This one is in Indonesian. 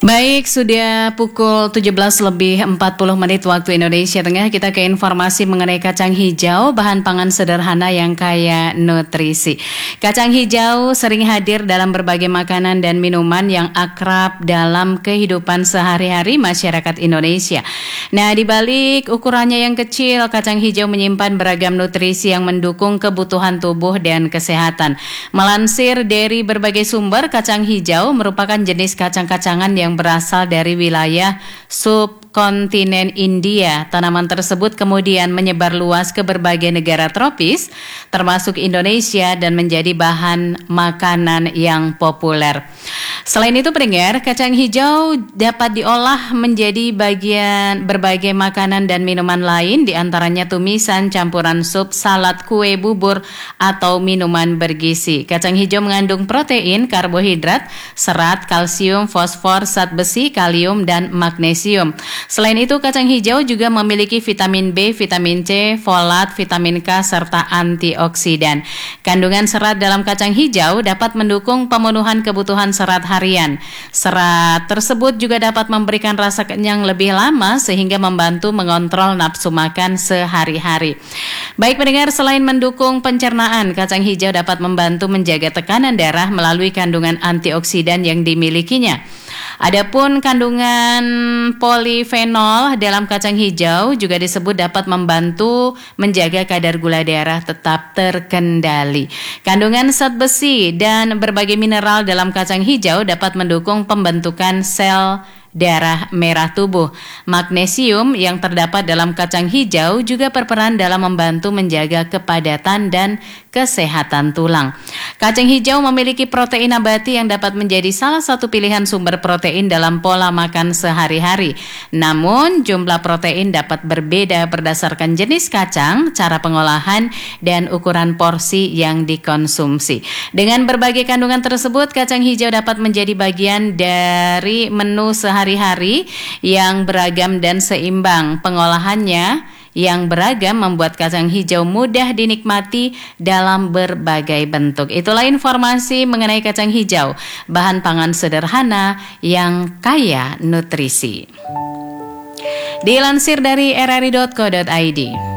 Baik, sudah pukul 17:40 waktu Indonesia Tengah. Kita ke informasi mengenai kacang hijau, bahan pangan sederhana yang kaya nutrisi. Kacang hijau sering hadir dalam berbagai makanan dan minuman yang akrab dalam kehidupan sehari-hari masyarakat Indonesia. Nah, di balik ukurannya yang kecil, kacang hijau menyimpan beragam nutrisi yang mendukung kebutuhan tubuh dan kesehatan. Melansir dari berbagai sumber, kacang hijau merupakan jenis kacang-kacangan yang berasal dari wilayah subkontinen India. Tanaman tersebut kemudian menyebar luas ke berbagai negara tropis, termasuk Indonesia, dan menjadi bahan makanan yang populer. Selain itu, pendengar, kacang hijau dapat diolah menjadi berbagai makanan dan minuman lain, diantaranya tumisan, campuran sup, salad, kue, bubur, atau minuman bergizi. Kacang hijau mengandung protein, karbohidrat, serat, kalsium, fosfor, zat besi, kalium, dan magnesium. Selain itu, kacang hijau juga memiliki vitamin B, vitamin C, folat, vitamin K, serta antioksidan. Kandungan serat dalam kacang hijau dapat mendukung pemenuhan kebutuhan serat harian. Serat tersebut juga dapat memberikan rasa kenyang lebih lama sehingga membantu mengontrol nafsu makan sehari-hari. Baik pendengar, selain mendukung pencernaan, kacang hijau dapat membantu menjaga tekanan darah melalui kandungan antioksidan yang dimilikinya. Adapun kandungan polifenol dalam kacang hijau juga disebut dapat membantu menjaga kadar gula darah tetap terkendali. Kandungan zat besi dan berbagai mineral dalam kacang hijau dapat mendukung pembentukan sel darah merah tubuh. Magnesium yang terdapat dalam kacang hijau juga berperan dalam membantu menjaga kepadatan dan kesehatan tulang. Kacang hijau memiliki protein nabati yang dapat menjadi salah satu pilihan sumber protein dalam pola makan sehari-hari. Namun, jumlah protein dapat berbeda berdasarkan jenis kacang, cara pengolahan, dan ukuran porsi yang dikonsumsi. Dengan berbagai kandungan tersebut, kacang hijau dapat menjadi bagian dari menu sehari-hari yang beragam dan seimbang. Pengolahannya yang beragam membuat kacang hijau mudah dinikmati dalam berbagai bentuk. Itulah informasi mengenai kacang hijau, bahan pangan sederhana yang kaya nutrisi. Dilansir dari rri.co.id.